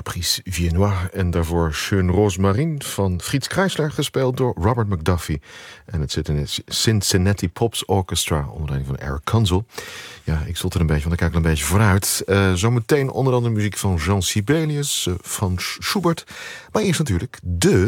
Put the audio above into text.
Caprice Viennois en daarvoor Schön Rosmarin van Fritz Kreisler, gespeeld door Robert McDuffie. En het zit in het Cincinnati Pops Orchestra onder leiding van Eric Kunzel. Ja, ik stond er een beetje, want ik kijk er een beetje vooruit. Zometeen onder andere muziek van Jean Sibelius, van Schubert. Maar eerst natuurlijk de